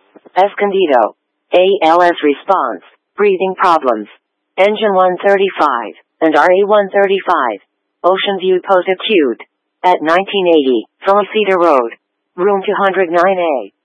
Escondido. ALS response. Breathing problems. Engine 135 and RA-135. Ocean View post-acute. At 1980, Felicita Road. Room 209A.